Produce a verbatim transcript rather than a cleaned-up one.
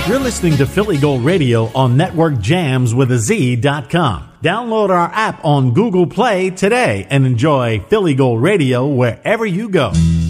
You're listening to Philly Gold Radio on Network Jams with a Z dot com. Download our app on Google Play today and enjoy Philly Gold Radio wherever you go.